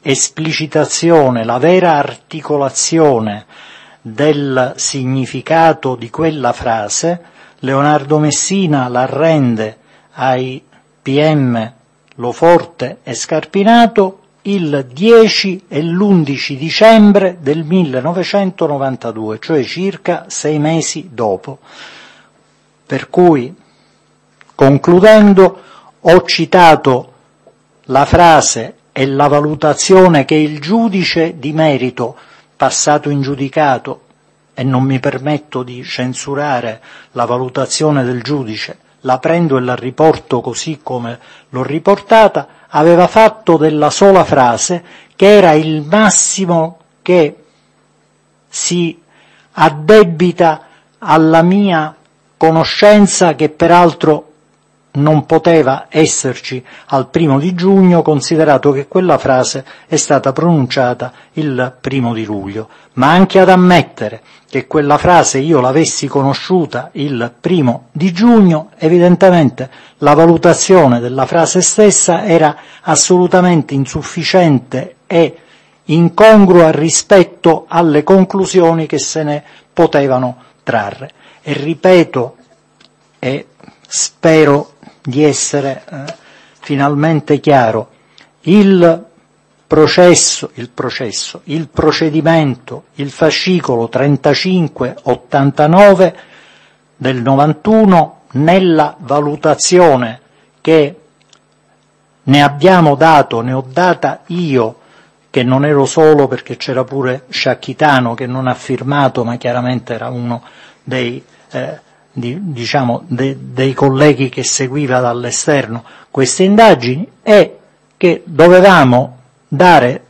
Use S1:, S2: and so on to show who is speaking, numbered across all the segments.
S1: esplicitazione, la vera articolazione del significato di quella frase, Leonardo Messina la rende ai PM Loforte e Scarpinato il 10 e l'11 dicembre del 1992, cioè circa 6 mesi dopo. Per cui, concludendo, ho citato la frase e la valutazione che il giudice di merito, passato in giudicato, e non mi permetto di censurare la valutazione del giudice, la prendo e la riporto così come l'ho riportata, aveva fatto della sola frase, che era il massimo che si addebita alla mia conoscenza, che peraltro non poteva esserci al 1 giugno, considerato che quella frase è stata pronunciata il 1 luglio. Ma anche ad ammettere che quella frase io l'avessi conosciuta il 1 giugno, evidentemente la valutazione della frase stessa era assolutamente insufficiente e incongrua rispetto alle conclusioni che se ne potevano trarre. E ripeto, e spero di essere finalmente chiaro, il procedimento, il fascicolo 3589 del 91, nella valutazione che ne ho data io, che non ero solo perché c'era pure Sciacchitano che non ha firmato, ma chiaramente era uno dei dei colleghi che seguiva dall'esterno queste indagini, è che dovevamo dare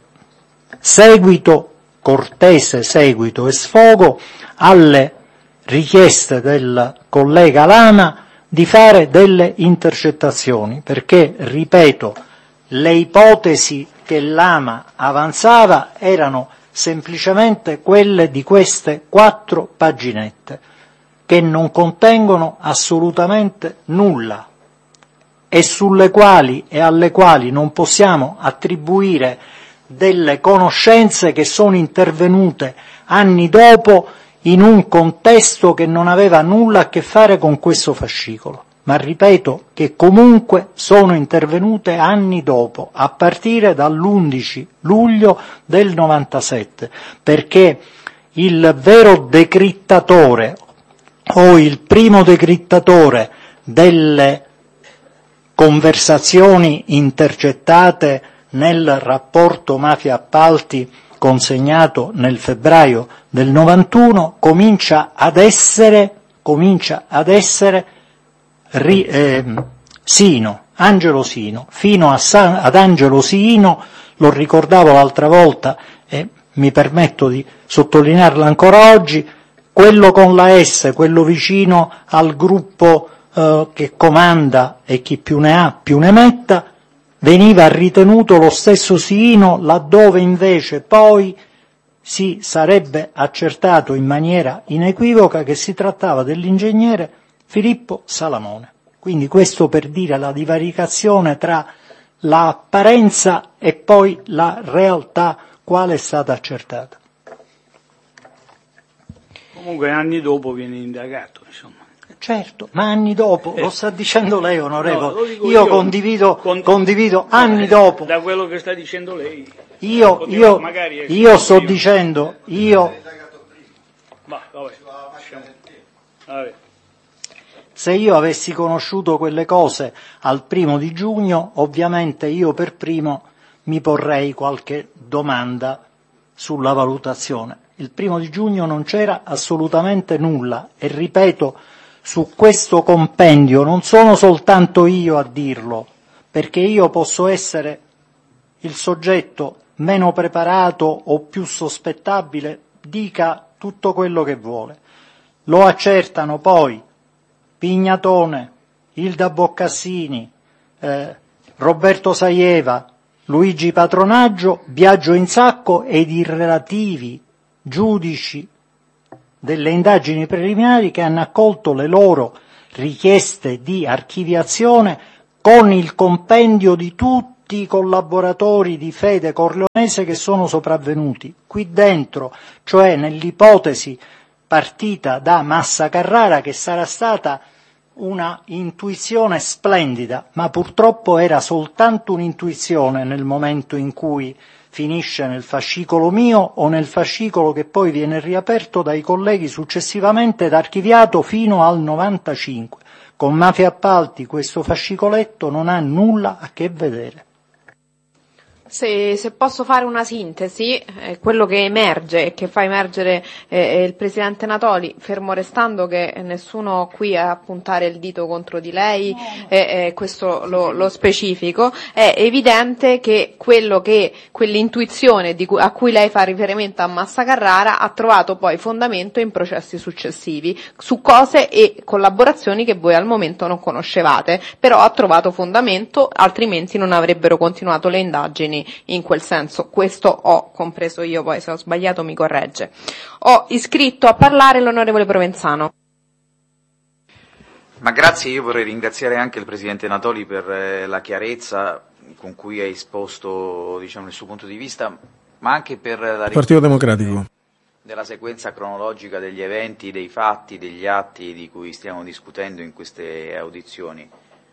S1: cortese seguito e sfogo alle richieste del collega Lama di fare delle intercettazioni, perché, ripeto, le ipotesi che Lama avanzava erano semplicemente quelle di queste 4 paginette, che non contengono assolutamente nulla e sulle quali e alle quali non possiamo attribuire delle conoscenze che sono intervenute anni dopo in un contesto che non aveva nulla a che fare con questo fascicolo. Ma ripeto che comunque sono intervenute anni dopo, a partire dall'11 luglio del 97, perché il vero decrittatore o il primo decrittatore delle conversazioni intercettate nel rapporto mafia-appalti consegnato nel febbraio del 91 comincia ad essere Angelo Sino. Fino ad Angelo Sino, lo ricordavo l'altra volta e mi permetto di sottolinearlo ancora oggi, quello con la S, quello vicino al gruppo che comanda e chi più ne ha più ne metta, veniva ritenuto lo stesso Sino, laddove invece poi si sarebbe accertato in maniera inequivoca che si trattava dell'ingegnere Filippo Salamone. Quindi questo per dire la divaricazione tra l'apparenza e poi la realtà quale è stata accertata.
S2: Comunque anni dopo viene indagato, insomma.
S1: Certo, ma anni dopo, lo sta dicendo lei, onorevole. No, io condivido anni dopo.
S2: Da quello che sta dicendo lei.
S1: Io sto dicendo, vabbè. Se io avessi conosciuto quelle cose al 1 giugno, ovviamente io per primo mi porrei qualche domanda sulla valutazione. Il 1 giugno non c'era assolutamente nulla e ripeto, su questo compendio non sono soltanto io a dirlo, perché io posso essere il soggetto meno preparato o più sospettabile, dica tutto quello che vuole. Lo accertano poi Pignatone, Ilda Boccassini, Roberto Saieva, Luigi Patronaggio, Biagio Insacco ed i relativi giudici delle indagini preliminari che hanno accolto le loro richieste di archiviazione con il compendio di tutte tutti i collaboratori di Fede Corleonese che sono sopravvenuti qui dentro, cioè nell'ipotesi partita da Massa Carrara, che sarà stata una intuizione splendida, ma purtroppo era soltanto un'intuizione nel momento in cui finisce nel fascicolo mio o nel fascicolo che poi viene riaperto dai colleghi successivamente ed archiviato fino al 95. Con Mafia Appalti questo fascicoletto non ha nulla a che vedere.
S3: Se posso fare una sintesi, quello che emerge e che fa emergere il Presidente Natoli, fermo restando che nessuno qui a puntare il dito contro di lei, questo lo specifico, è evidente che quell'intuizione a cui lei fa riferimento a Massa Carrara ha trovato poi fondamento in processi successivi, su cose e collaborazioni che voi al momento non conoscevate, però ha trovato fondamento, altrimenti non avrebbero continuato le indagini in quel senso. Questo ho compreso io, poi se ho sbagliato mi corregge. Ho iscritto a parlare l'onorevole Provenzano.
S4: Ma grazie, io vorrei ringraziare anche il Presidente Natoli per la chiarezza con cui ha esposto, diciamo, il suo punto di vista, ma anche per la
S5: Partito Democratico
S4: della sequenza cronologica degli eventi, dei fatti, degli atti di cui stiamo discutendo in queste audizioni.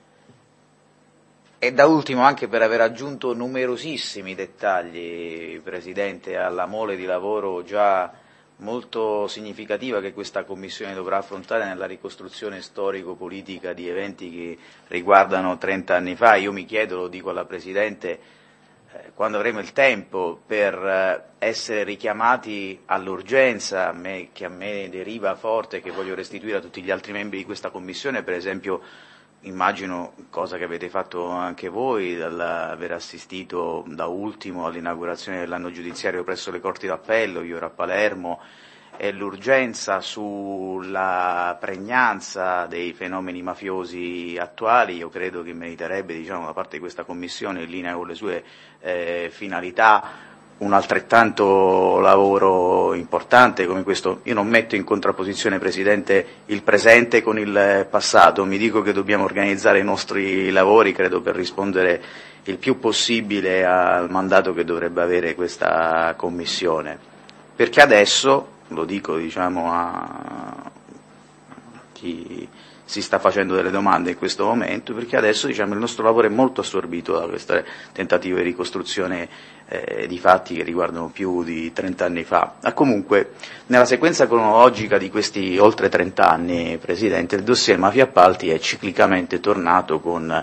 S4: E da ultimo anche per aver aggiunto numerosissimi dettagli, Presidente, alla mole di lavoro già molto significativa che questa Commissione dovrà affrontare nella ricostruzione storico-politica di eventi che riguardano 30 anni fa. Io mi chiedo, lo dico alla Presidente, quando avremo il tempo per essere richiamati all'urgenza, che a me deriva forte, che voglio restituire a tutti gli altri membri di questa Commissione, per esempio. Immagino, cosa che avete fatto anche voi, dall'aver assistito da ultimo all'inaugurazione dell'anno giudiziario presso le Corti d'Appello, io ero a Palermo, e l'urgenza sulla pregnanza dei fenomeni mafiosi attuali. Io credo che meriterebbe, diciamo, da parte di questa Commissione, in linea con le sue finalità, un altrettanto lavoro importante come questo. Io non metto in contrapposizione, Presidente, il presente con il passato, mi dico che dobbiamo organizzare i nostri lavori, credo, per rispondere il più possibile al mandato che dovrebbe avere questa Commissione, perché adesso, lo dico, diciamo, a chi si sta facendo delle domande in questo momento, perché adesso, diciamo, il nostro lavoro è molto assorbito da questo tentativo di ricostruzione di fatti che riguardano più di 30 anni fa. Ma comunque, nella sequenza cronologica di questi oltre 30 anni, Presidente, il dossier Mafia Appalti è ciclicamente tornato con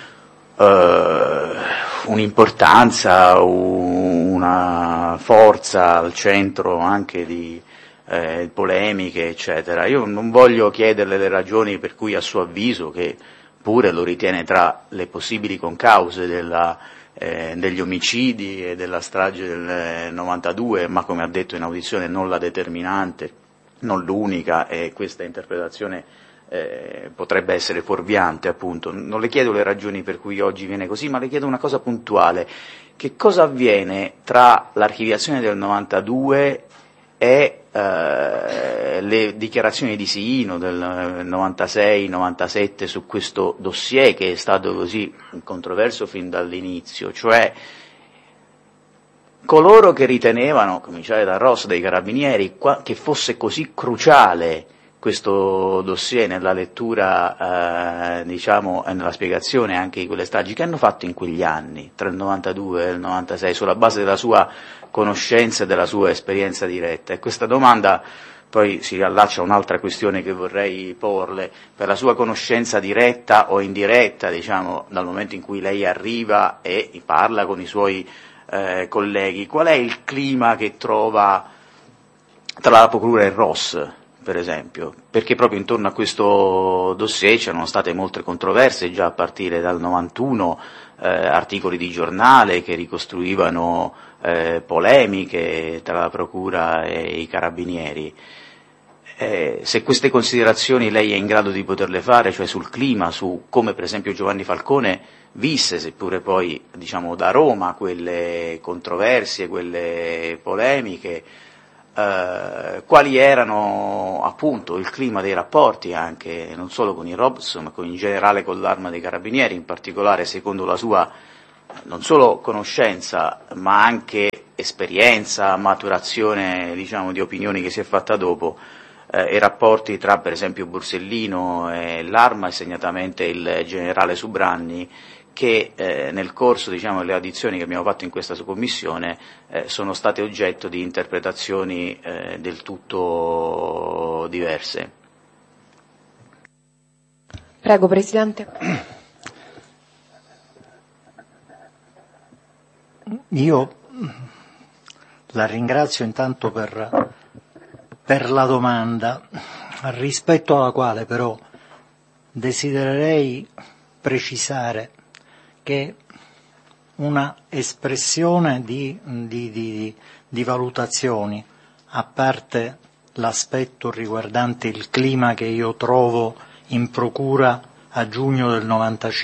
S4: un'importanza, una forza al centro anche di polemiche, eccetera. Io non voglio chiederle le ragioni per cui, a suo avviso, che pure lo ritiene tra le possibili concause degli omicidi e della strage del 92, ma come ha detto in audizione non la determinante, non l'unica, e questa interpretazione potrebbe essere fuorviante, appunto. Non le chiedo le ragioni per cui oggi viene così, ma le chiedo una cosa puntuale: che cosa avviene tra l'archiviazione del 92 e le dichiarazioni di Siino del 96-97 su questo dossier, che è stato così controverso fin dall'inizio? Cioè, coloro che ritenevano, a cominciare da Ross dei Carabinieri, che fosse così cruciale questo dossier nella lettura, diciamo, e nella spiegazione anche di quelle stragi, che hanno fatto in quegli anni, tra il 92 e il 96, sulla base della sua conoscenza e della sua esperienza diretta? E questa domanda poi si riallaccia a un'altra questione che vorrei porle: per la sua conoscenza diretta o indiretta, diciamo, dal momento in cui lei arriva e parla con i suoi colleghi, qual è il clima che trova tra la Procura e Ross, per esempio? Perché proprio intorno a questo dossier c'erano state molte controversie già a partire dal 91, articoli di giornale che ricostruivano polemiche tra la Procura e i Carabinieri. Se queste considerazioni lei è in grado di poterle fare, cioè sul clima, su come per esempio Giovanni Falcone visse, seppure poi, diciamo, da Roma, quelle controversie, quelle polemiche, quali erano appunto il clima dei rapporti anche non solo con i Robson, ma in generale con l'Arma dei Carabinieri, in particolare secondo la sua non solo conoscenza, ma anche esperienza, maturazione, diciamo, di opinioni che si è fatta dopo, i rapporti tra, per esempio, Borsellino e l'Arma, e segnatamente il generale Subranni, che nel corso, diciamo, delle audizioni che abbiamo fatto in questa commissione sono state oggetto di interpretazioni del tutto diverse.
S3: Prego, Presidente.
S1: Io la ringrazio intanto per la domanda, rispetto alla quale però desidererei precisare che una espressione di valutazioni, a parte l'aspetto riguardante il clima che io trovo in procura a giugno del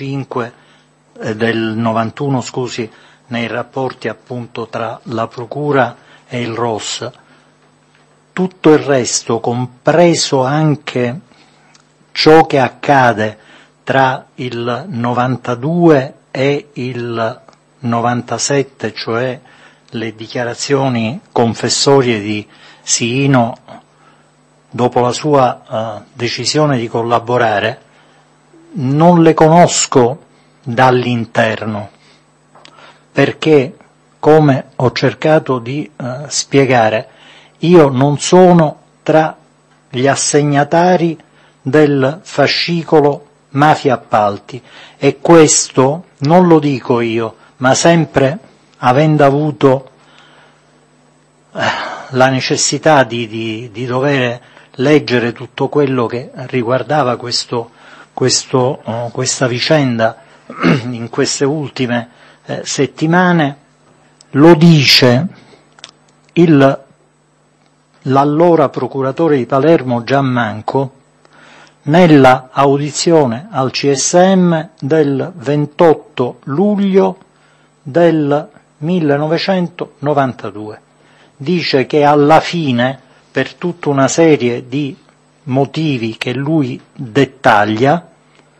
S1: 91, nei rapporti appunto tra la procura e il ROS, tutto il resto, compreso anche ciò che accade tra il 92 e il 97, cioè le dichiarazioni confessorie di Siino dopo la sua decisione di collaborare, non le conosco dall'interno, perché, come ho cercato di spiegare, io non sono tra gli assegnatari del fascicolo Mafia Appalti, e questo non lo dico io, ma sempre avendo avuto la necessità di dover leggere tutto quello che riguardava questa vicenda in queste ultime settimane, lo dice l'allora procuratore di Palermo Giammanco nella audizione al CSM del 28 luglio del 1992. Dice che alla fine, per tutta una serie di motivi che lui dettaglia,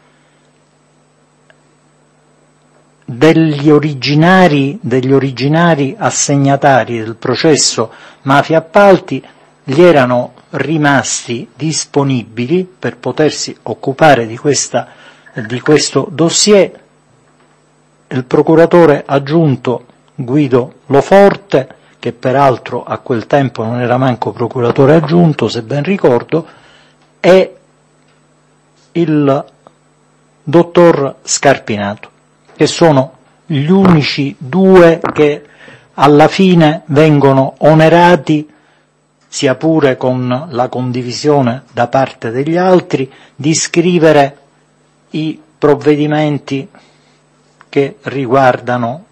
S1: degli originari assegnatari del processo Mafia Appalti gli erano rimasti disponibili per potersi occupare di questo dossier il procuratore aggiunto Guido Loforte, che peraltro a quel tempo non era manco procuratore aggiunto, se ben ricordo, e il dottor Scarpinato, che sono gli unici due che alla fine vengono onerati, sia pure con la condivisione da parte degli altri, di scrivere i provvedimenti che riguardano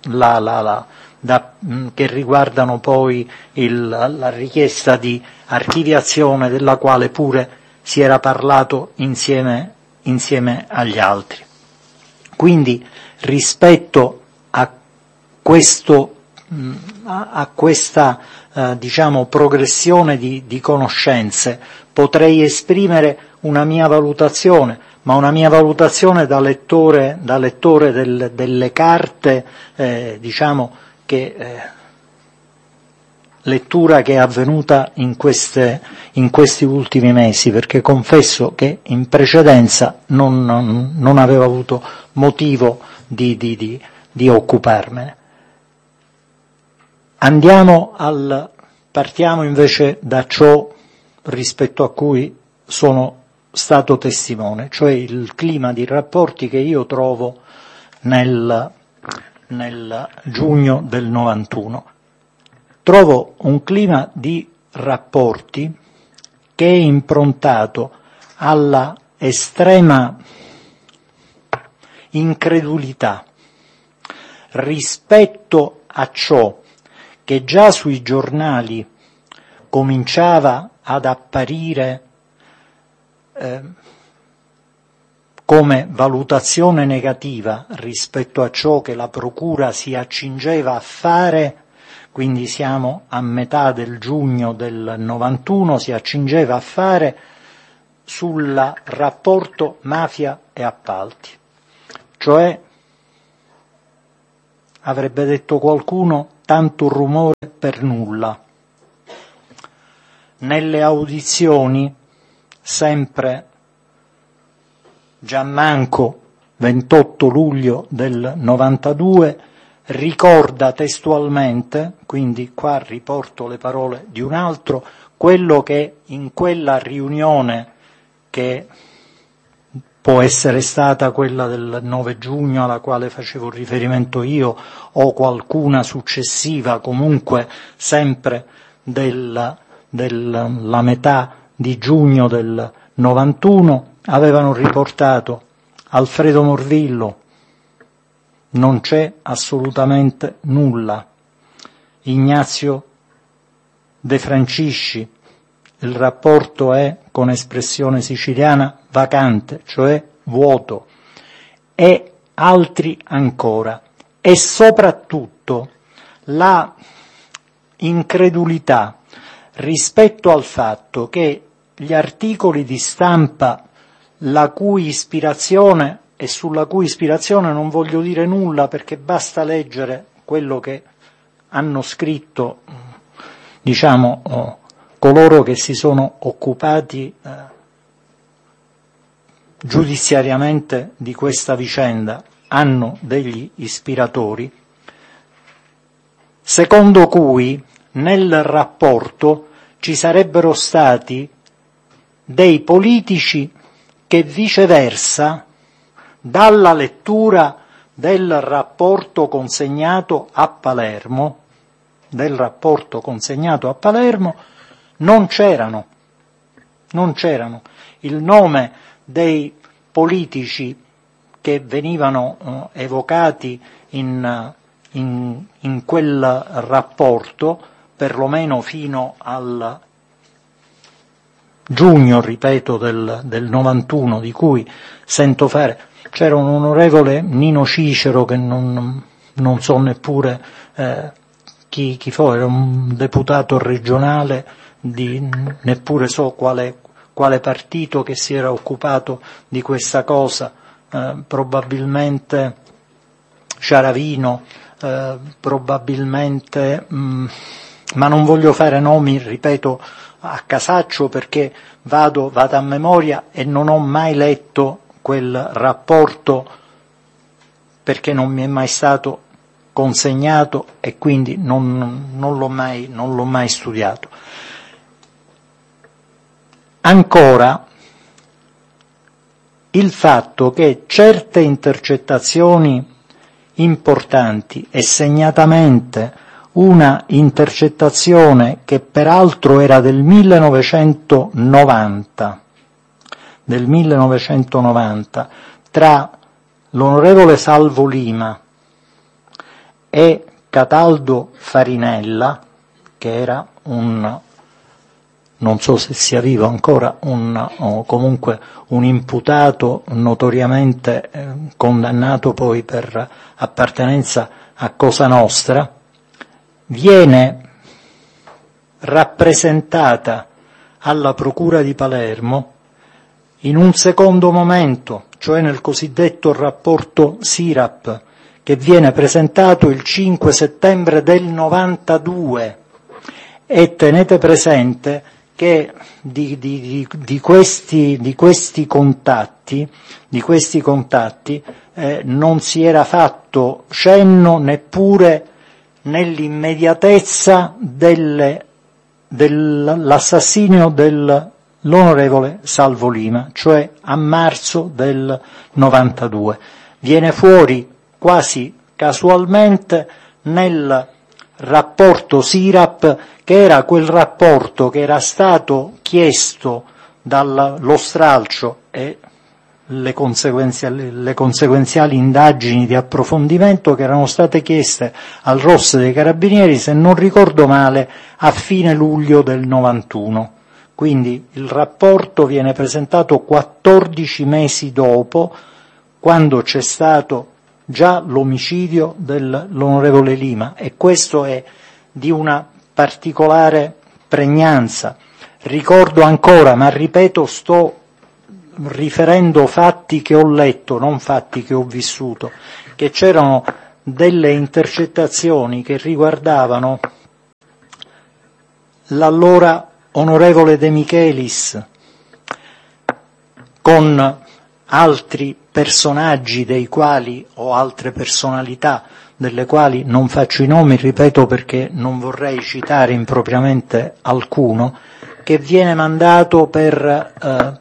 S1: che riguardano poi la richiesta di archiviazione, della quale pure si era parlato insieme agli altri. Quindi rispetto a questa diciamo progressione di conoscenze potrei esprimere una mia valutazione, ma una mia valutazione da lettore delle carte, diciamo che lettura che è avvenuta in questi ultimi mesi, perché confesso che in precedenza non avevo avuto motivo di occuparmene. Partiamo invece da ciò rispetto a cui sono stato testimone, cioè il clima di rapporti che io trovo nel giugno del 91. Trovo un clima di rapporti che è improntato alla estrema incredulità rispetto a ciò che già sui giornali cominciava ad apparire come valutazione negativa rispetto a ciò che la Procura si accingeva a fare, quindi siamo a metà del giugno del 91, si accingeva a fare sul rapporto mafia e appalti, cioè avrebbe detto qualcuno, tanto rumore per nulla. Nelle audizioni, sempre Giammanco, 28 luglio del 92, ricorda testualmente, quindi qua riporto le parole di un altro, quello che in quella riunione, che può essere stata quella del 9 giugno alla quale facevo riferimento io, o qualcuna successiva, comunque sempre della metà di giugno del 91, avevano riportato Alfredo Morvillo, non c'è assolutamente nulla, Ignazio De Francisci, il rapporto è, con espressione siciliana, vacante, cioè vuoto, e altri ancora. E soprattutto la incredulità rispetto al fatto che gli articoli di stampa la cui ispirazione, e sulla cui ispirazione non voglio dire nulla perché basta leggere quello che hanno scritto, coloro che si sono occupati giudiziariamente di questa vicenda, hanno degli ispiratori, secondo cui nel rapporto ci sarebbero stati dei politici che viceversa, dalla lettura del rapporto consegnato a Palermo, non c'erano. Il nome dei politici che venivano evocati in quel rapporto, perlomeno fino al giugno, ripeto, del 91, di cui sento fare, c'era un onorevole Nino Cicero che non so neppure chi fu, era un deputato regionale neppure so quale partito, che si era occupato di questa cosa, probabilmente Ciaravino, probabilmente, ma non voglio fare nomi, ripeto, a casaccio, perché vado a memoria e non ho mai letto quel rapporto perché non mi è mai stato consegnato e quindi non l'ho mai studiato. Ancora, il fatto che certe intercettazioni importanti, e segnatamente una intercettazione che peraltro era del 1990, tra l'onorevole Salvo Lima e Cataldo Farinella, che era non so se sia vivo ancora, comunque un imputato notoriamente condannato poi per appartenenza a Cosa Nostra, viene rappresentata alla Procura di Palermo in un secondo momento, cioè nel cosiddetto rapporto SIRAP, che viene presentato il 5 settembre del 92, e tenete presente che di questi contatti non si era fatto cenno neppure nell'immediatezza dell'assassinio dell'onorevole Salvo Lima, cioè a marzo del 92. Viene fuori quasi casualmente nel rapporto SIRAP, che era quel rapporto che era stato chiesto dallo stralcio e le conseguenziali indagini di approfondimento che erano state chieste al ROS dei Carabinieri, se non ricordo male, a fine luglio del 91. Quindi il rapporto viene presentato 14 mesi dopo, quando c'è stato già l'omicidio dell'onorevole Lima, e questo è di una particolare pregnanza. Ricordo ancora, ma ripeto, sto riferendo fatti che ho letto, non fatti che ho vissuto, che c'erano delle intercettazioni che riguardavano l'allora onorevole De Michelis con altri personaggi dei quali, o altre personalità delle quali non faccio i nomi, ripeto, perché non vorrei citare impropriamente alcuno, che viene mandato per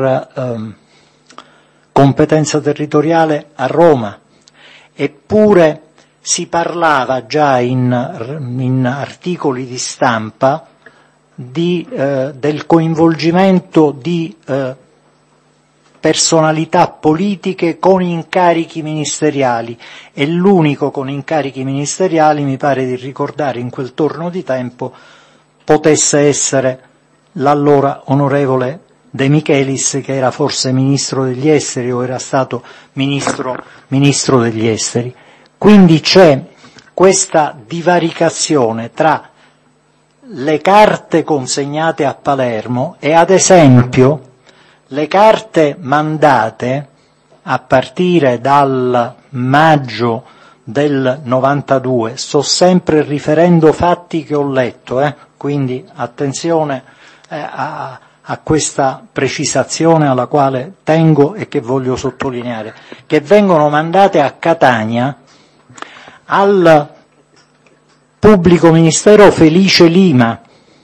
S1: competenza territoriale a Roma. Eppure si parlava già in articoli di stampa del coinvolgimento di personalità politiche con incarichi ministeriali, e l'unico con incarichi ministeriali, mi pare di ricordare in quel torno di tempo, potesse essere l'allora onorevole De Michelis, che era forse ministro degli esteri o era stato ministro degli esteri. Quindi c'è questa divaricazione tra le carte consegnate a Palermo e, ad esempio, le carte mandate a partire dal maggio del 92, sto sempre riferendo fatti che ho letto, quindi attenzione a questa precisazione alla quale tengo e che voglio sottolineare, che vengono mandate a Catania al pubblico ministero Felice Lima,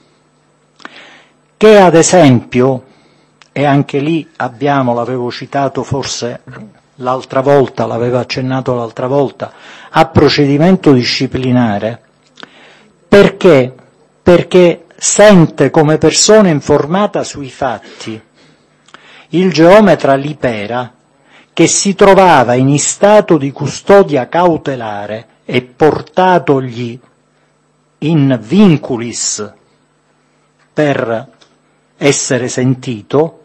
S1: che ad esempio, e anche lì l'avevo citato forse l'altra volta, l'avevo accennato l'altra volta, a procedimento disciplinare, perché sente come persona informata sui fatti il geometra Lipera, che si trovava in stato di custodia cautelare e portatogli in vinculis per essere sentito,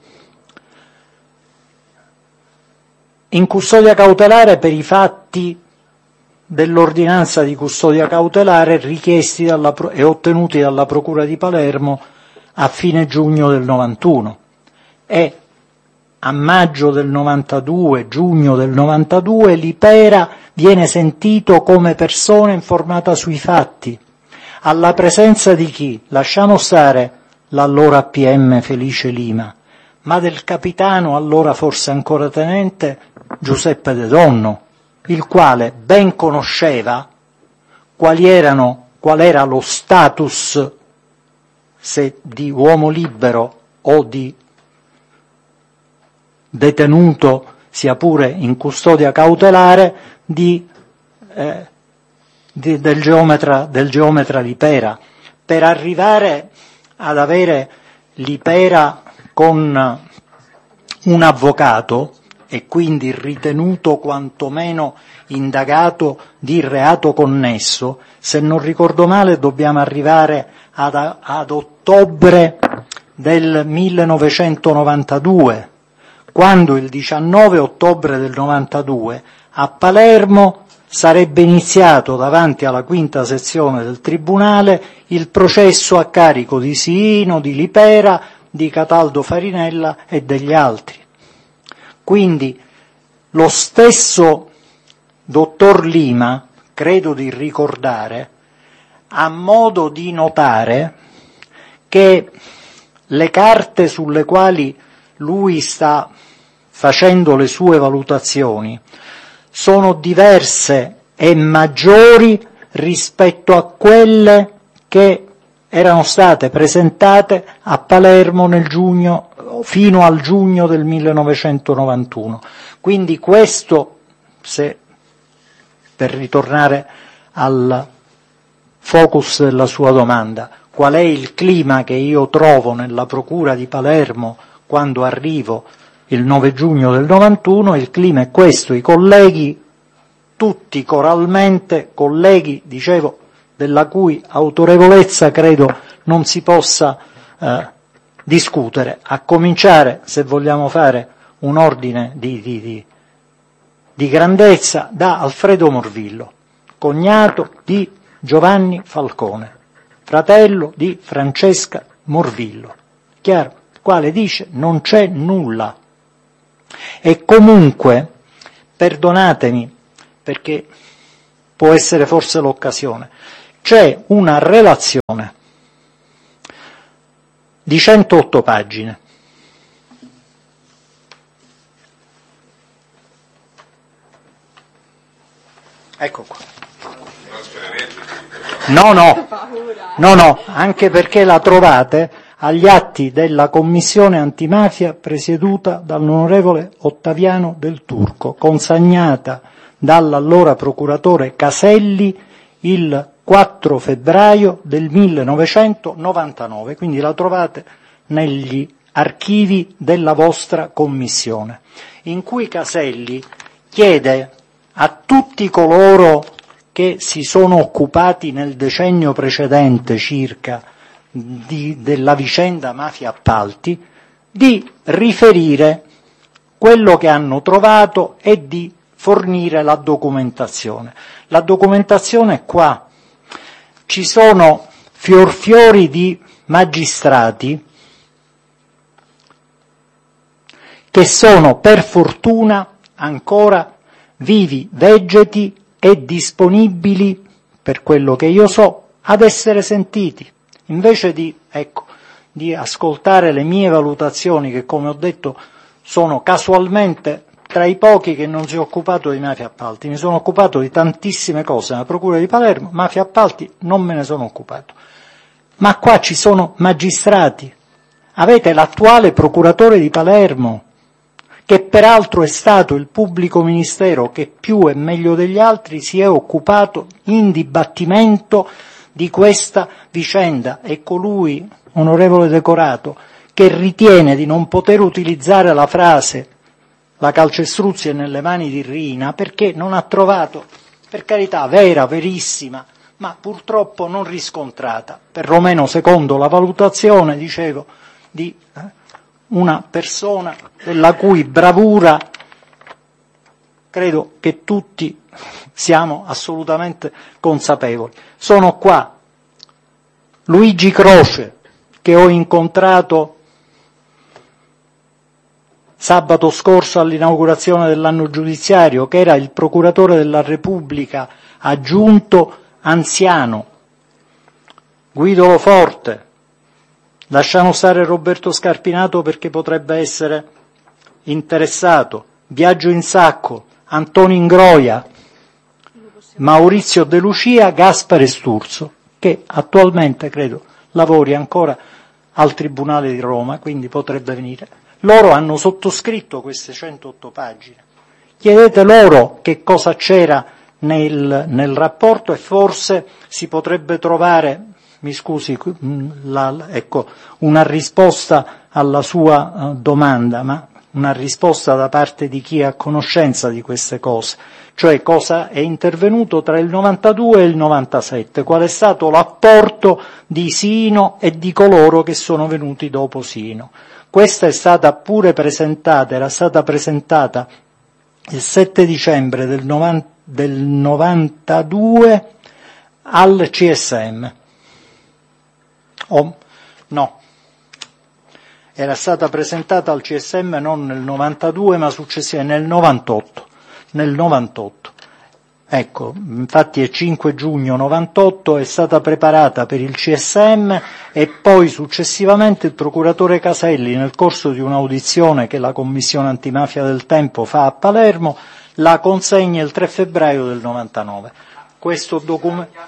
S1: in custodia cautelare per i fatti dell'ordinanza di custodia cautelare richiesti e ottenuti dalla Procura di Palermo a fine giugno del 91, e a maggio del 92, giugno del 92, Lipera viene sentito come persona informata sui fatti, alla presenza di chi? Lasciamo stare l'allora PM Felice Lima, ma del capitano, allora forse ancora tenente, Giuseppe De Donno, il quale ben conosceva qual era lo status, se di uomo libero o di detenuto, sia pure in custodia cautelare, del geometra Lipera, per arrivare ad avere Lipera con un avvocato e quindi ritenuto quantomeno indagato di reato connesso. Se non ricordo male dobbiamo arrivare ad ottobre del 1992, quando il 19 ottobre del 92 a Palermo sarebbe iniziato davanti alla quinta sezione del Tribunale il processo a carico di Siino, di Lipera, di Cataldo Farinella e degli altri. Quindi lo stesso dottor Lima, credo di ricordare, ha modo di notare che le carte sulle quali lui sta facendo le sue valutazioni sono diverse e maggiori rispetto a quelle che erano state presentate a Palermo fino al giugno del 1991. Quindi questo, per ritornare al focus della sua domanda, qual è il clima che io trovo nella Procura di Palermo quando arrivo il 9 giugno del 91, il clima è questo: i colleghi, tutti coralmente, colleghi, dicevo, della cui autorevolezza credo non si possa discutere, a cominciare, se vogliamo fare un ordine di grandezza, da Alfredo Morvillo, cognato di Giovanni Falcone, fratello di Francesca Morvillo, chiaro, quale dice non c'è nulla. E comunque, perdonatemi, perché può essere forse l'occasione. C'è una relazione di 108 pagine. Ecco qua. No, anche perché la trovate agli atti della commissione antimafia presieduta dall'onorevole Ottaviano Del Turco, consegnata dall'allora procuratore Caselli il 4 febbraio del 1999, quindi la trovate negli archivi della vostra commissione, in cui Caselli chiede a tutti coloro che si sono occupati nel decennio precedente circa della vicenda mafia appalti di riferire quello che hanno trovato e di fornire la documentazione. La documentazione è qua. Ci sono fiori di magistrati che sono per fortuna ancora vivi, vegeti e disponibili, per quello che io so, ad essere sentiti, invece di ascoltare le mie valutazioni che, come ho detto, sono casualmente tra i pochi che non si è occupato di mafia appalti. Mi sono occupato di tantissime cose nella procura di Palermo, mafia appalti non me ne sono occupato. Ma qua ci sono magistrati, avete l'attuale procuratore di Palermo, che peraltro è stato il pubblico ministero che più e meglio degli altri si è occupato in dibattimento di questa vicenda, e colui, onorevole Decorato, che ritiene di non poter utilizzare la frase "la calcestruzzi è nelle mani di Riina" perché non ha trovato, per carità, vera, verissima, ma purtroppo non riscontrata, perlomeno secondo la valutazione, dicevo, di una persona della cui bravura credo che tutti siamo assolutamente consapevoli. Sono qua Luigi Croce, che ho incontrato sabato scorso all'inaugurazione dell'anno giudiziario, che era il procuratore della Repubblica aggiunto anziano, Guido Lo Forte. Lasciamo stare Roberto Scarpinato perché potrebbe essere interessato, Biagio Insacco, Antonio Ingroia, Maurizio De Lucia, Gaspare Sturzo, che attualmente credo lavori ancora al Tribunale di Roma, quindi potrebbe venire. Loro hanno sottoscritto queste 108 pagine. Chiedete loro che cosa c'era nel rapporto e forse si potrebbe trovare, mi scusi, una risposta alla sua domanda, ma una risposta da parte di chi ha conoscenza di queste cose, cioè cosa è intervenuto tra il 92 e il 97, qual è stato l'apporto di Sino e di coloro che sono venuti dopo Sino. Questa è stata pure presentata, era stata presentata il 7 dicembre del 92 al CSM. No, era stata presentata al CSM non nel 92 ma successivamente nel 98. Ecco, infatti è 5 giugno 98, è stata preparata per il CSM e poi successivamente il procuratore Caselli, nel corso di un'audizione che la Commissione Antimafia del tempo fa a Palermo, la consegna il 3 febbraio del 99. Questo documento...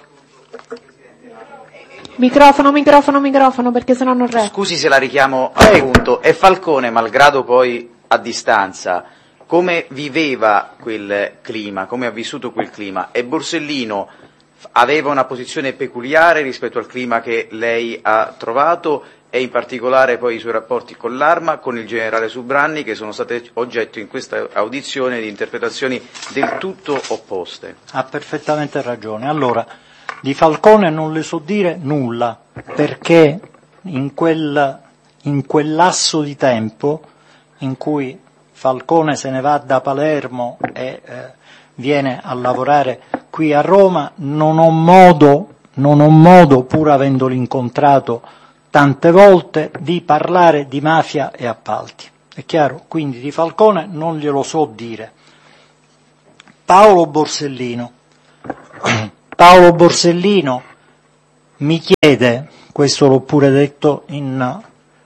S3: Microfono, perché sennò non regge.
S4: Scusi se la richiamo al punto. E Falcone, malgrado poi a distanza, come viveva quel clima, come ha vissuto quel clima? E Borsellino aveva una posizione peculiare rispetto al clima che lei ha trovato, e in particolare poi i suoi rapporti con l'Arma, con il generale Subranni, che sono state oggetto in questa audizione di interpretazioni del tutto opposte.
S1: Ha perfettamente ragione. Allora, di Falcone non le so dire nulla, perché in quel lasso di tempo in cui Falcone se ne va da Palermo e viene a lavorare qui a Roma, non ho modo, pur avendolo incontrato tante volte, di parlare di mafia e appalti. È chiaro? Quindi di Falcone non glielo so dire. Paolo Borsellino. Paolo Borsellino mi chiede, questo l'ho pure detto in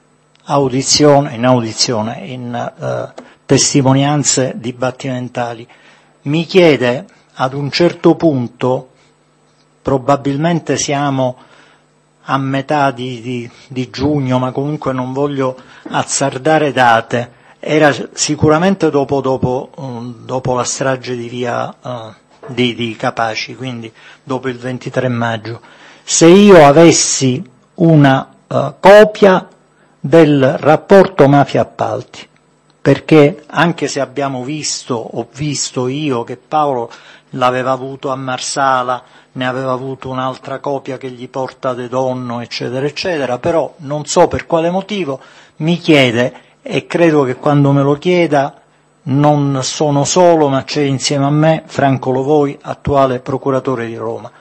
S1: testimonianze dibattimentali, mi chiede ad un certo punto, probabilmente siamo a metà di giugno, ma comunque non voglio azzardare date, era sicuramente dopo la strage di via di Capaci, quindi dopo il 23 maggio, se io avessi una copia del rapporto mafia-appalti, perché anche se ho visto io che Paolo l'aveva avuto a Marsala, ne aveva avuto un'altra copia che gli porta De Donno, eccetera, eccetera, però non so per quale motivo mi chiede, e credo che quando me lo chieda non sono solo, ma c'è insieme a me Franco Lovoi, attuale procuratore di Roma.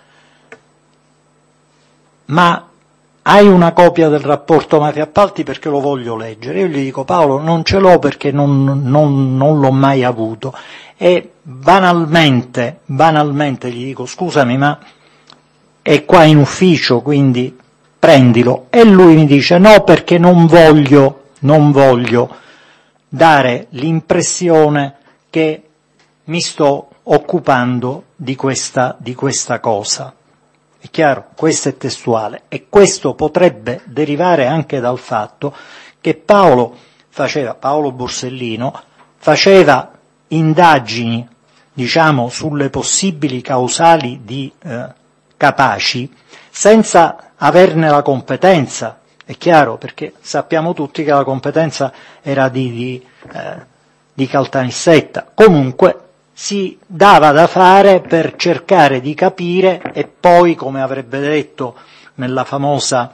S1: Ma hai una copia del rapporto mafia-appalti perché lo voglio leggere? Io gli dico: Paolo, non ce l'ho perché non l'ho mai avuto. E banalmente gli dico: scusami, ma è qua in ufficio, quindi prendilo. E lui mi dice: no, perché non voglio dare l'impressione che mi sto occupando di questa cosa. È chiaro? Questo è testuale, e questo potrebbe derivare anche dal fatto che Paolo Borsellino faceva indagini, diciamo, sulle possibili causali di Capaci senza averne la competenza. È chiaro, perché sappiamo tutti che la competenza era di Caltanissetta. Comunque si dava da fare per cercare di capire, e poi, come avrebbe detto nel famoso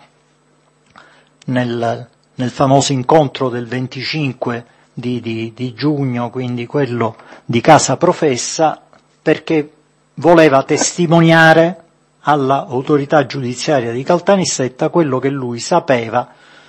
S1: incontro del 25 di giugno, quindi quello di Casa Professa, perché voleva testimoniare all'autorità giudiziaria di Caltanissetta quello che lui sapeva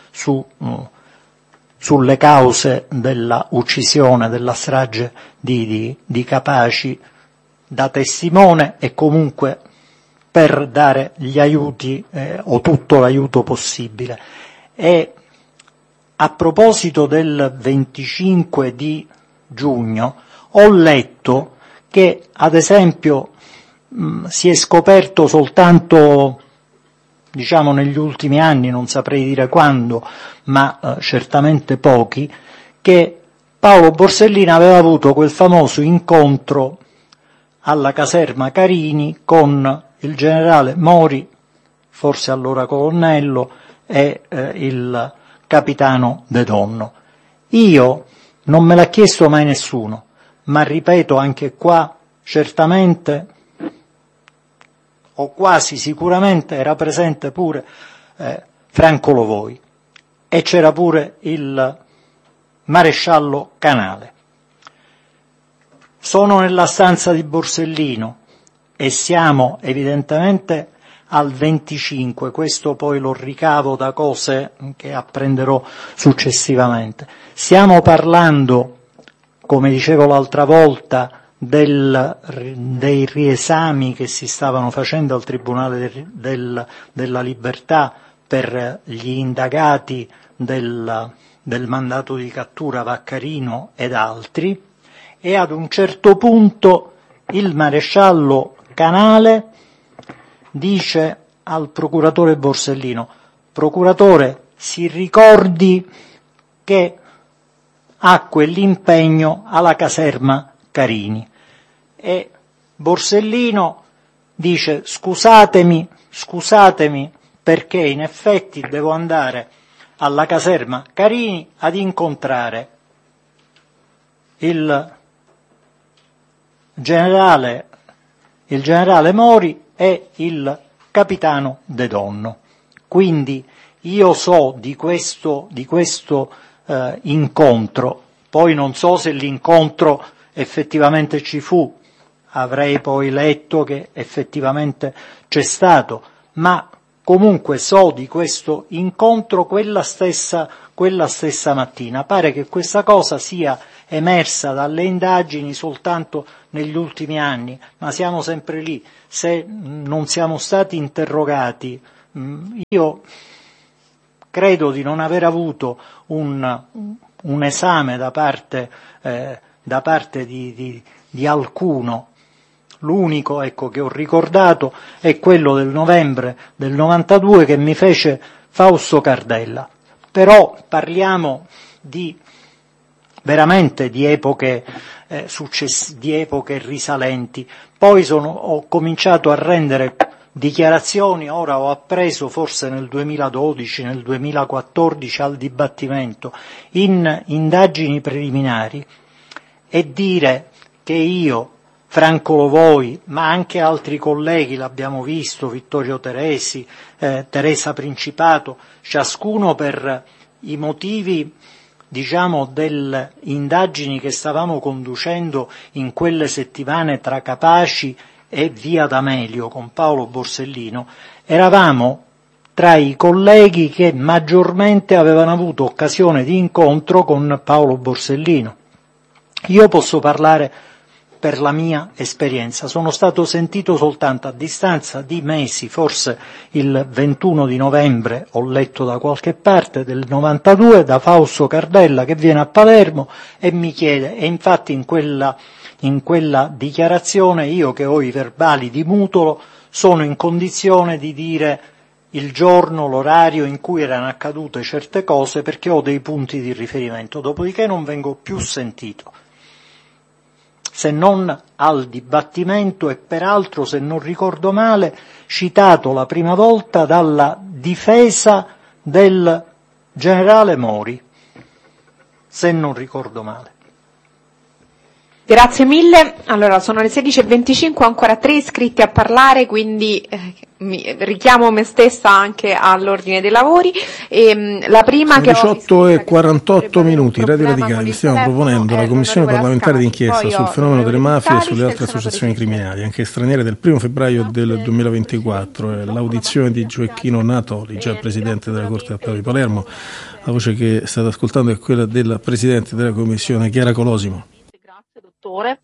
S1: sulle cause della uccisione, della strage di Capaci, da testimone, e comunque per dare gli aiuti o tutto l'aiuto possibile. E a proposito del 25 di giugno ho letto che, ad esempio, si è scoperto soltanto, diciamo, negli ultimi anni, non saprei dire quando, ma certamente pochi, che Paolo Borsellino aveva avuto quel famoso incontro alla caserma Carini con il generale Mori, forse allora colonnello, e il capitano De Donno. Io non me l'ha chiesto mai nessuno, ma ripeto, anche qua certamente o quasi sicuramente era presente pure Franco Lovoi, e c'era pure il maresciallo Canale. Sono nella stanza di Borsellino e siamo evidentemente al 25, questo poi lo ricavo da cose che apprenderò successivamente. Stiamo parlando, come dicevo l'altra volta, dei riesami che si stavano facendo al Tribunale della Libertà per gli indagati del mandato di cattura Vaccarino ed altri, e ad un certo punto il maresciallo Canale dice al procuratore Borsellino: procuratore, si ricordi che ha quell'impegno alla caserma Carini. E Borsellino dice: scusatemi, perché in effetti devo andare alla caserma Carini ad incontrare il generale Mori e il capitano De Donno. Quindi io so di questo incontro, poi non so se l'incontro effettivamente ci fu, avrei poi letto che effettivamente c'è stato, ma comunque so di questo incontro quella stessa mattina. Pare che questa cosa sia emersa dalle indagini soltanto negli ultimi anni, ma siamo sempre lì. Se non siamo stati interrogati, io credo di non aver avuto un esame da parte di alcuno. L'unico, che ho ricordato è quello del novembre del 92 che mi fece Fausto Cardella. Però parliamo veramente di epoche di epoche risalenti. Poi ho cominciato a rendere dichiarazioni, ora ho appreso forse nel 2012, nel 2014 al dibattimento, in indagini preliminari, e dire che io, Franco Lovoi, ma anche altri colleghi, l'abbiamo visto, Vittorio Teresi, Teresa Principato, ciascuno per i motivi, delle indagini che stavamo conducendo in quelle settimane tra Capaci e Via D'Amelio con Paolo Borsellino, eravamo tra i colleghi che maggiormente avevano avuto occasione di incontro con Paolo Borsellino. Io posso parlare per la mia esperienza, sono stato sentito soltanto a distanza di mesi, forse il 21 di novembre, ho letto da qualche parte, del 92, da Fausto Cardella che viene a Palermo e mi chiede, e infatti in quella dichiarazione io, che ho i verbali di Mutolo, sono in condizione di dire il giorno, l'orario in cui erano accadute certe cose, perché ho dei punti di riferimento, dopodiché non vengo più sentito, se non al dibattimento, e peraltro, se non ricordo male, citato la prima volta dalla difesa del generale Mori, se non ricordo male.
S3: Grazie mille. Allora, sono le 16:25, ancora 3 iscritti a parlare, quindi richiamo me stessa anche all'ordine dei lavori. La prima che
S5: 18:48 minuti, Radio Radicale, stiamo proponendo la Commissione parlamentare d'inchiesta sul fenomeno delle mafie e sulle altre associazioni criminali, anche straniere, del 1 febbraio del 2024. L'audizione di Gioacchino Natoli, già Presidente della Corte d'Appello di Palermo. La voce che state ascoltando è quella della Presidente della Commissione, Chiara Colosimo.
S6: Dottore,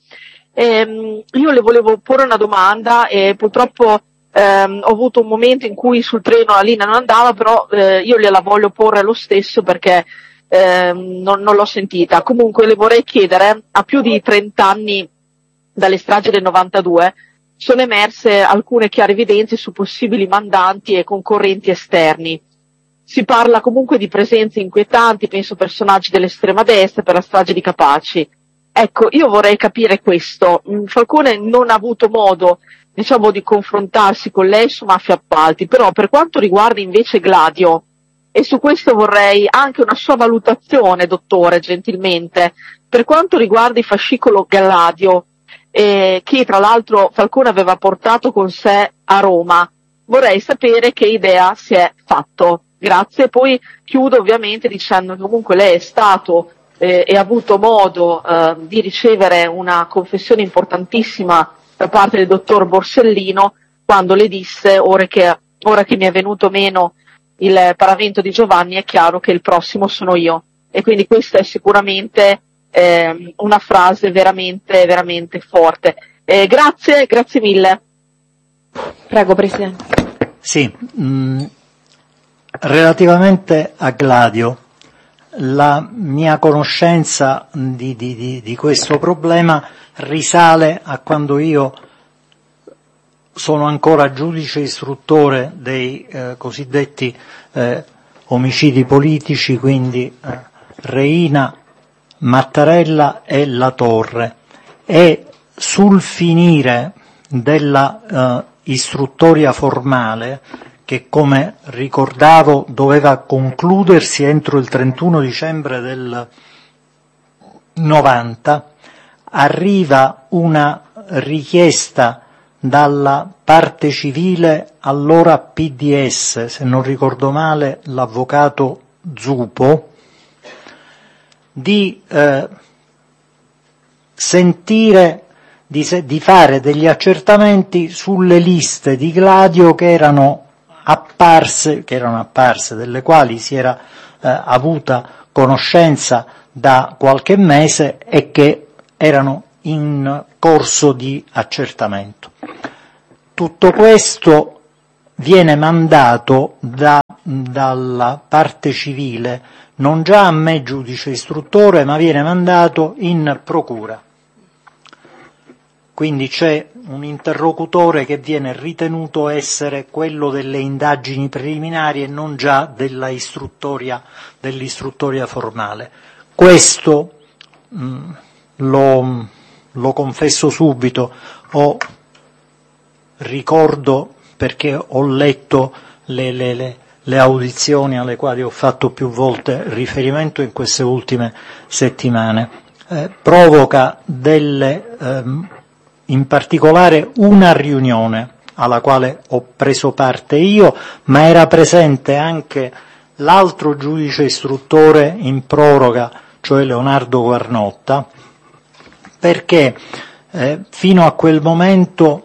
S6: io le volevo porre una domanda e purtroppo ho avuto un momento in cui sul treno la linea non andava, però io gliela voglio porre lo stesso perché non l'ho sentita. Comunque le vorrei chiedere, a più di 30 anni dalle stragi del 92 sono emerse alcune chiare evidenze su possibili mandanti e concorrenti esterni. Si parla comunque di presenze inquietanti, penso personaggi dell'estrema destra per la strage di Capaci. Ecco, io vorrei capire questo. Falcone non ha avuto modo, di confrontarsi con lei su mafia appalti, però per quanto riguarda invece Gladio, e su questo vorrei anche una sua valutazione, dottore, gentilmente, per quanto riguarda il fascicolo Gladio, che tra l'altro Falcone aveva portato con sé a Roma, vorrei sapere che idea si è fatto. Grazie. Poi chiudo ovviamente dicendo che comunque lei è stato e ha avuto modo di ricevere una confessione importantissima da parte del dottor Borsellino, quando le disse ora che mi è venuto meno il paravento di Giovanni è chiaro che il prossimo sono io, e quindi questa è sicuramente una frase veramente, veramente forte. Grazie mille.
S3: Prego, Presidente.
S1: Sì, relativamente a Gladio, la mia conoscenza di questo problema risale a quando io sono ancora giudice istruttore dei cosiddetti omicidi politici, quindi Reina, Mattarella e La Torre, e sul finire della istruttoria formale, che come ricordavo doveva concludersi entro il 31 dicembre del 90, arriva una richiesta dalla parte civile, allora PDS, se non ricordo male l'avvocato Zupo, di fare degli accertamenti sulle liste di Gladio che erano erano apparse, delle quali si era avuta conoscenza da qualche mese e che erano in corso di accertamento. Tutto questo viene mandato dalla parte civile, non già a me giudice istruttore, ma viene mandato in procura. Quindi c'è un interlocutore che viene ritenuto essere quello delle indagini preliminari e non già dell'istruttoria formale. Questo lo confesso subito, ricordo perché ho letto le audizioni alle quali ho fatto più volte riferimento in queste ultime settimane. Provoca in particolare una riunione alla quale ho preso parte io, ma era presente anche l'altro giudice istruttore in proroga, cioè Leonardo Guarnotta, perché fino a quel momento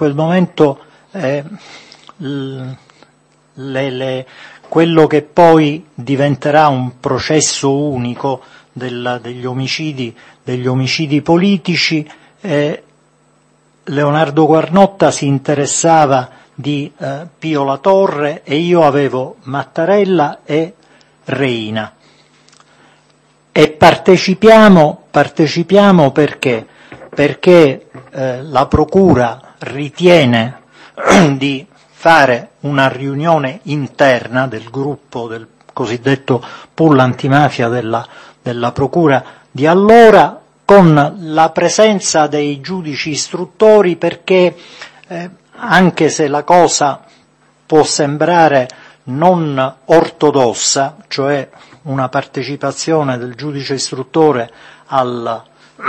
S1: quello che poi diventerà un processo unico degli omicidi politici, Leonardo Guarnotta si interessava di Pio La Torre e io avevo Mattarella e Reina. E partecipiamo perché la Procura ritiene di fare una riunione interna del gruppo del cosiddetto pool antimafia della Procura di allora, con la presenza dei giudici istruttori, perché anche se la cosa può sembrare non ortodossa, cioè una partecipazione del giudice istruttore ad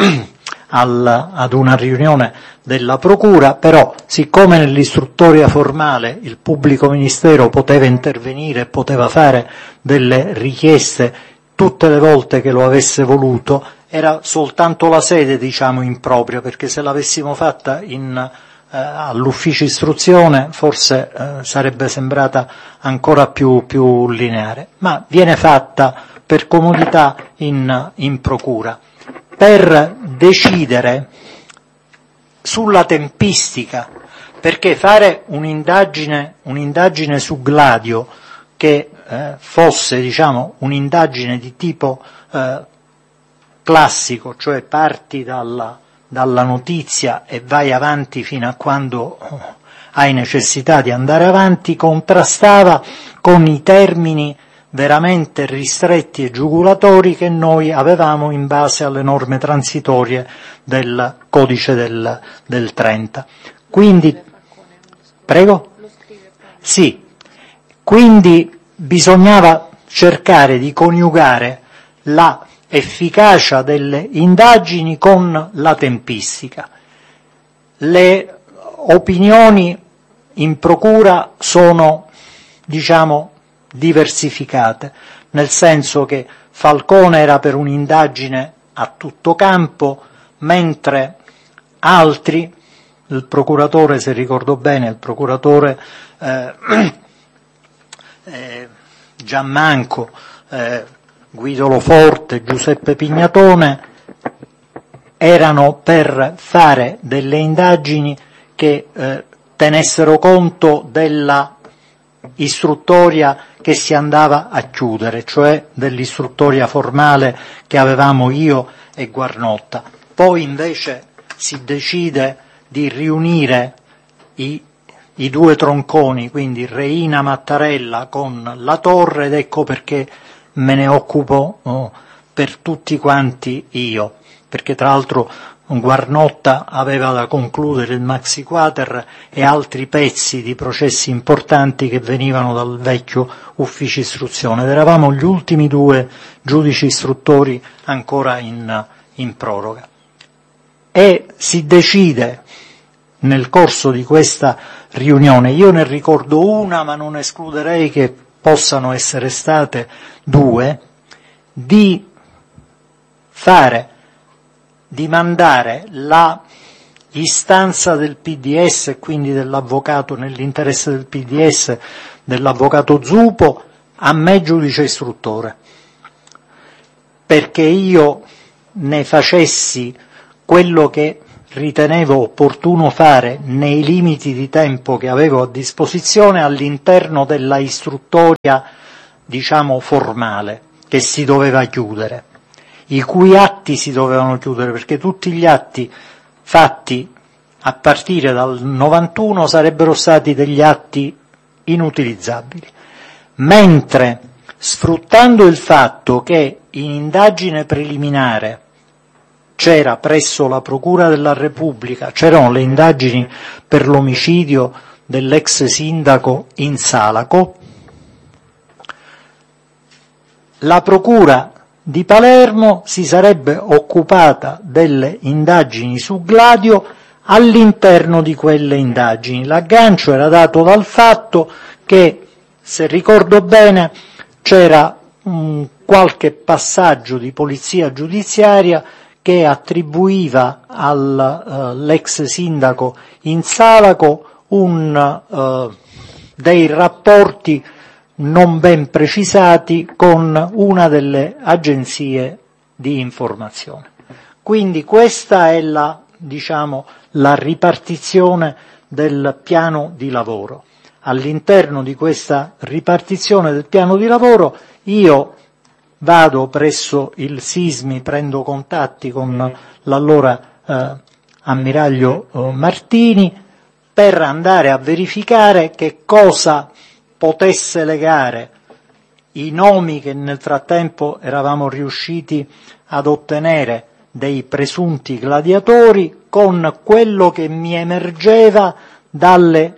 S1: una riunione della Procura, però siccome nell'istruttoria formale il pubblico ministero poteva intervenire, poteva fare delle richieste tutte le volte che lo avesse voluto, era soltanto la sede, diciamo, impropria, perché se l'avessimo fatta all'ufficio istruzione forse sarebbe sembrata ancora più lineare, ma viene fatta per comodità in procura, per decidere sulla tempistica, perché fare un'indagine su Gladio che fosse, diciamo, un'indagine di tipo classico, cioè parti dalla notizia e vai avanti fino a quando hai necessità di andare avanti, contrastava con i termini veramente ristretti e giugulatori che noi avevamo in base alle norme transitorie del codice del 30. Quindi, prego? Sì, quindi bisognava cercare di coniugare la efficacia delle indagini con la tempistica. Le opinioni in procura sono, diciamo, diversificate, nel senso che Falcone era per un'indagine a tutto campo, mentre altri, il procuratore, se ricordo bene, il procuratore Giammanco, Guido Loforte, Giuseppe Pignatone, erano per fare delle indagini che tenessero conto della istruttoria che si andava a chiudere, cioè dell'istruttoria formale che avevamo io e Guarnotta. Poi invece si decide di riunire i due tronconi, quindi Reina Mattarella con La Torre, ed ecco perché me ne occupo per tutti quanti io, perché tra l'altro Guarnotta aveva da concludere il maxi quater e altri pezzi di processi importanti che venivano dal vecchio ufficio istruzione, ed eravamo gli ultimi due giudici istruttori ancora in proroga. E si decide nel corso di questa riunione, io ne ricordo una ma non escluderei che possano essere state due, di mandare istanza del PDS e quindi dell'avvocato, nell'interesse del PDS, dell'avvocato Zupo, a me giudice istruttore, perché io ne facessi quello che ritenevo opportuno fare nei limiti di tempo che avevo a disposizione all'interno della istruttoria, diciamo, formale, che si doveva chiudere, i cui atti si dovevano chiudere, perché tutti gli atti fatti a partire dal 91 sarebbero stati degli atti inutilizzabili, mentre sfruttando il fatto che in indagine preliminare c'era presso la Procura della Repubblica, c'erano le indagini per l'omicidio dell'ex sindaco Insalaco, la Procura di Palermo si sarebbe occupata delle indagini su Gladio all'interno di quelle indagini. L'aggancio era dato dal fatto che, se ricordo bene, c'era qualche passaggio di polizia giudiziaria che attribuiva all'ex sindaco Insalaco dei rapporti non ben precisati con una delle agenzie di informazione. Quindi questa è la ripartizione del piano di lavoro. All'interno di questa ripartizione del piano di lavoro io vado presso il SISMI, prendo contatti con l'allora ammiraglio Martini per andare a verificare che cosa potesse legare i nomi che nel frattempo eravamo riusciti ad ottenere dei presunti gladiatori con quello che mi emergeva dalla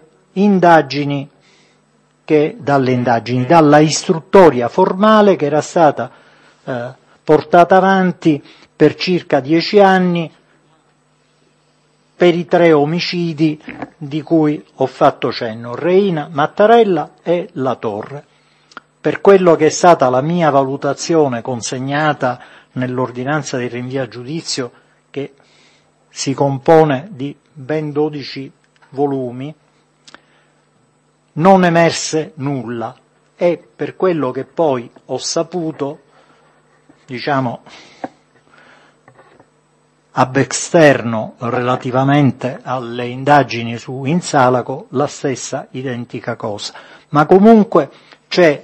S1: istruttoria formale che era stata portata avanti per circa 10 anni per i 3 omicidi di cui ho fatto cenno, Reina, Mattarella e La Torre. Per quello che è stata la mia valutazione consegnata nell'ordinanza di rinvio a giudizio, che si compone di ben 12 volumi, non emerse nulla, e per quello che poi ho saputo, ab externo relativamente alle indagini su Insalaco, la stessa identica cosa. Ma comunque c'è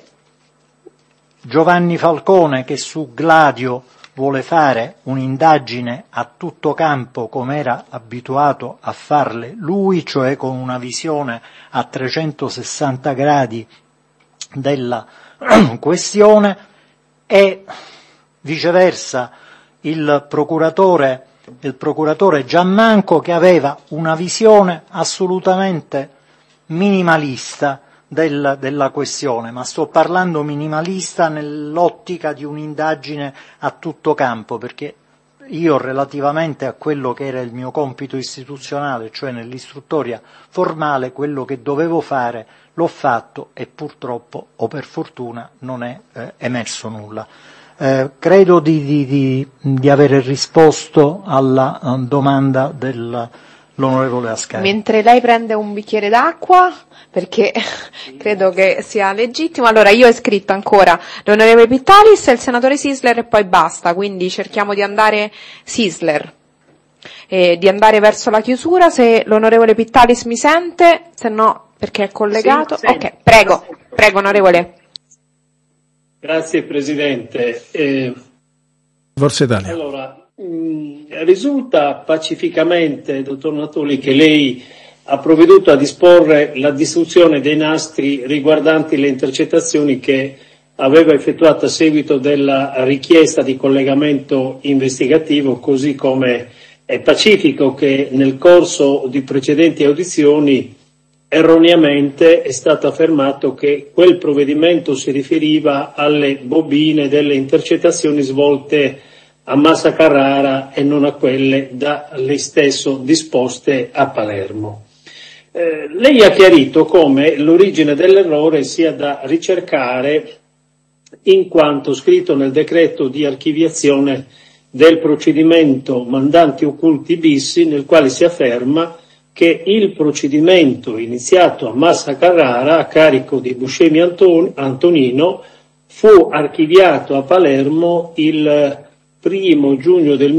S1: Giovanni Falcone che su Gladio vuole fare un'indagine a tutto campo come era abituato a farle lui, cioè con una visione a 360 gradi della questione, e viceversa il procuratore Giammanco, che aveva una visione assolutamente minimalista della questione, ma sto parlando minimalista nell'ottica di un'indagine a tutto campo, perché io, relativamente a quello che era il mio compito istituzionale, cioè nell'istruttoria formale, quello che dovevo fare l'ho fatto, e purtroppo o per fortuna non è emerso nulla. Credo di aver risposto alla domanda dell'onorevole Ascari.
S3: Mentre lei prende un bicchiere d'acqua, perché credo che sia legittimo. Allora, io ho scritto ancora l'onorevole Pittalis e il senatore Sisler e poi basta, quindi cerchiamo di andare Sisler, di andare verso la chiusura. Se l'onorevole Pittalis mi sente, se no perché è collegato. Sì, ok, prego onorevole.
S7: Grazie Presidente.
S5: Forza Italia.
S7: Allora, risulta pacificamente, dottor Natoli, che lei ha provveduto a disporre la distruzione dei nastri riguardanti le intercettazioni che aveva effettuato a seguito della richiesta di collegamento investigativo, così come è pacifico che nel corso di precedenti audizioni erroneamente è stato affermato che quel provvedimento si riferiva alle bobine delle intercettazioni svolte a Massa Carrara e non a quelle da lei stesso disposte a Palermo. Lei ha chiarito come l'origine dell'errore sia da ricercare in quanto scritto nel decreto di archiviazione del procedimento Mandanti Occulti bis, nel quale si afferma che il procedimento iniziato a Massa Carrara a carico di Buscemi Antonino fu archiviato a Palermo il 1 giugno del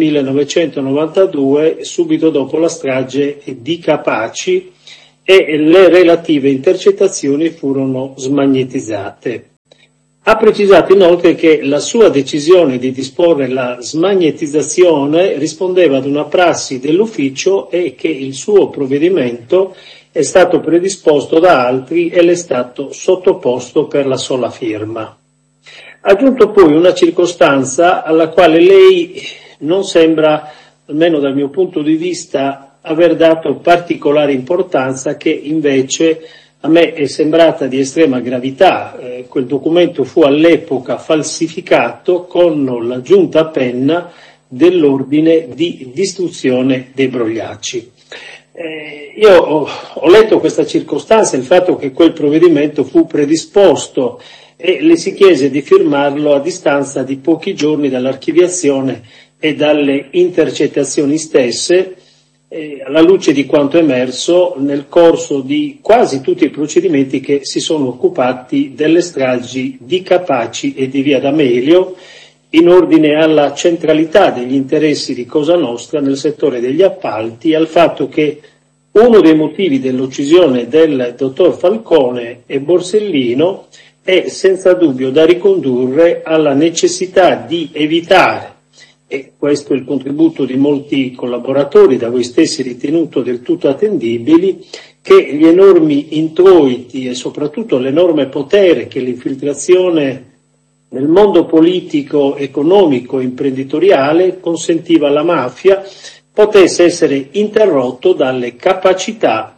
S7: 1992, subito dopo la strage di Capaci, e le relative intercettazioni furono smagnetizzate. Ha precisato inoltre che la sua decisione di disporre la smagnetizzazione rispondeva ad una prassi dell'ufficio e che il suo provvedimento è stato predisposto da altri e le è stato sottoposto per la sola firma. Ha aggiunto poi una circostanza alla quale lei non sembra, almeno dal mio punto di vista, aver dato particolare importanza, che invece a me è sembrata di estrema gravità. Quel documento fu all'epoca falsificato con l'aggiunta a penna dell'ordine di distruzione dei brogliacci. Io ho letto questa circostanza, il fatto che quel provvedimento fu predisposto e le si chiese di firmarlo a distanza di pochi giorni dall'archiviazione e dalle intercettazioni stesse, alla luce di quanto emerso nel corso di quasi tutti i procedimenti che si sono occupati delle stragi di Capaci e di Via D'Amelio, in ordine alla centralità degli interessi di Cosa Nostra nel settore degli appalti e al fatto che uno dei motivi dell'uccisione del dottor Falcone e Borsellino è senza dubbio da ricondurre alla necessità di evitare, e questo è il contributo di molti collaboratori, da voi stessi ritenuto del tutto attendibili, che gli enormi introiti e soprattutto l'enorme potere che l'infiltrazione nel mondo politico, economico e imprenditoriale consentiva alla mafia potesse essere interrotto dalle capacità,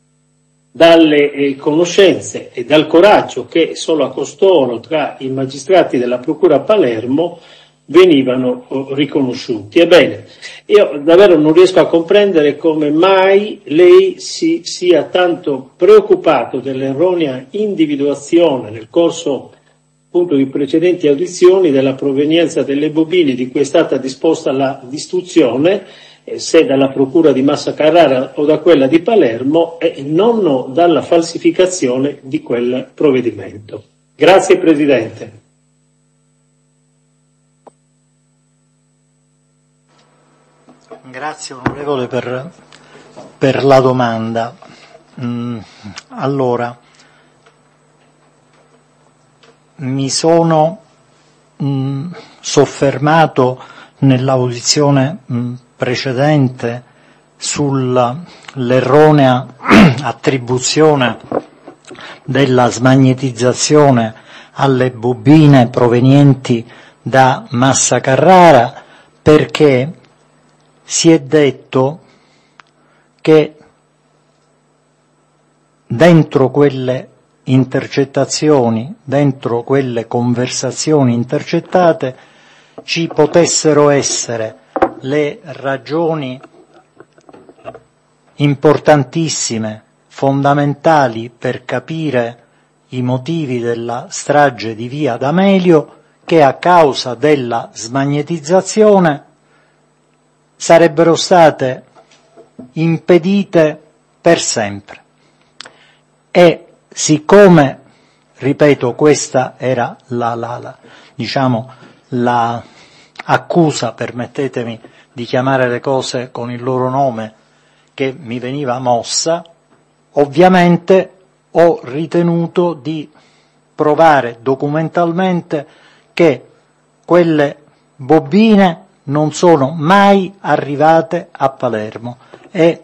S7: dalle conoscenze e dal coraggio che solo a costoro tra i magistrati della Procura a Palermo venivano riconosciuti. Ebbene, io davvero non riesco a comprendere come mai lei si sia tanto preoccupato dell'erronea individuazione nel corso appunto di precedenti audizioni della provenienza delle bobine di cui è stata disposta la distruzione, se dalla Procura di Massa Carrara o da quella di Palermo, e non dalla falsificazione di quel provvedimento. Grazie Presidente.
S1: Grazie onorevole per la domanda. Allora, mi sono soffermato nell'audizione precedente sull'erronea attribuzione della smagnetizzazione alle bobine provenienti da Massa Carrara, perché si è detto che dentro quelle intercettazioni, dentro quelle conversazioni intercettate, ci potessero essere le ragioni importantissime, fondamentali per capire i motivi della strage di Via D'Amelio, che a causa della smagnetizzazione sarebbero state impedite per sempre. E siccome, ripeto, questa era la accusa, permettetemi di chiamare le cose con il loro nome, che mi veniva mossa, ovviamente ho ritenuto di provare documentalmente che quelle bobine non sono mai arrivate a Palermo, e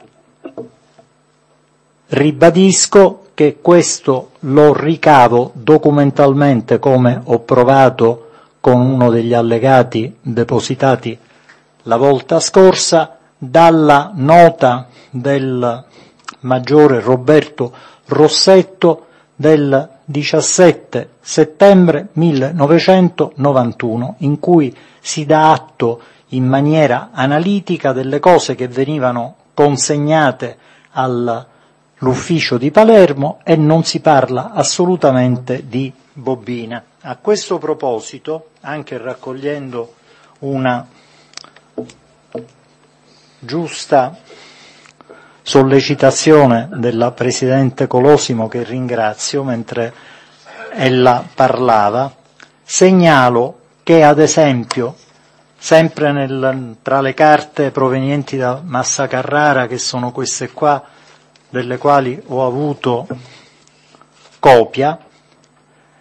S1: ribadisco che questo lo ricavo documentalmente, come ho provato con uno degli allegati depositati la volta scorsa, dalla nota del maggiore Roberto Rossetto del 17 settembre 1991, in cui si dà atto in maniera analitica delle cose che venivano consegnate all'ufficio di Palermo, e non si parla assolutamente di bobina. A questo proposito, anche raccogliendo una giusta sollecitazione della Presidente Colosimo, che ringrazio, mentre ella parlava. Segnalo che, ad esempio, sempre tra le carte provenienti da Massa Carrara, che sono queste qua, delle quali ho avuto copia,